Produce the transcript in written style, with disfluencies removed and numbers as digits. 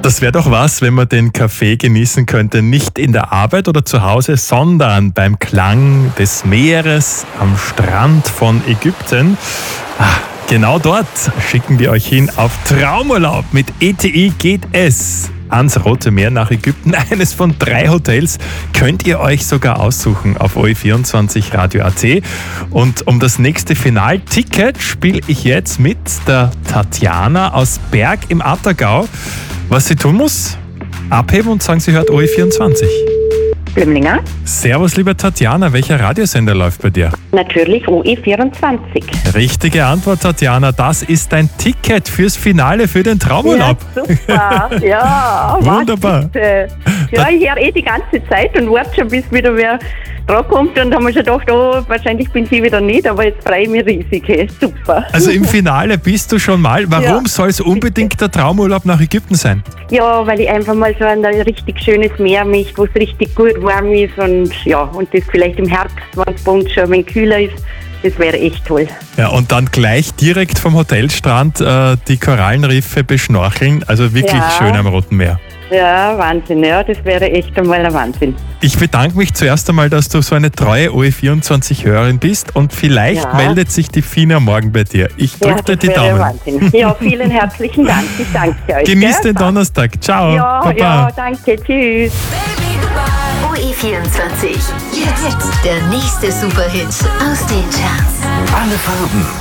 Das wäre doch was, wenn man den Kaffee genießen könnte, nicht in der Arbeit oder zu Hause, sondern beim Klang des Meeres am Strand von Ägypten. Genau dort schicken wir euch hin auf Traumurlaub. Mit ETI geht es ans Rote Meer nach Ägypten. Eines von 3 Hotels könnt ihr euch sogar aussuchen auf OE24 Radio AT. Und um das nächste Finalticket spiele ich jetzt mit der Tatjana aus Berg im Attergau. Was sie tun muss? Abheben und sagen, sie hört OE24. Blimlinger? Servus, liebe Tatjana. Welcher Radiosender läuft bei dir? Natürlich OE24. Richtige Antwort, Tatjana. Das ist dein Ticket fürs Finale für den Traumurlaub. Ja, super. Ja, Wunderbar. bitte. Ja, ich höre die ganze Zeit und warte schon, bis wieder wer dran kommt. Und haben wir schon gedacht, wahrscheinlich bin ich wieder nicht, aber jetzt freue ich mich riesig. Hey. Super. Also im Finale bist du schon mal. Warum soll es unbedingt der Traumurlaub nach Ägypten sein? Ja, weil ich einfach mal so ein richtig schönes Meer möchte, wo es richtig gut warm ist und das vielleicht im Herbst, wenn es bei uns schon ein wenig kühler ist. Das wäre echt toll. Ja, und dann gleich direkt vom Hotelstrand die Korallenriffe beschnorcheln. Also wirklich schön am Roten Meer. Ja, Wahnsinn. Ja, das wäre echt einmal ein Wahnsinn. Ich bedanke mich zuerst einmal, dass du so eine treue OE24-Hörerin bist und vielleicht meldet sich die Fina morgen bei dir. Ich drücke dir die Daumen. Wahnsinn. Ja, vielen herzlichen Dank. Ich danke euch. Genieß den Donnerstag. Ciao. Ja, danke. Tschüss. OE24. Jetzt der nächste Superhit aus den Charts. Alle Farben.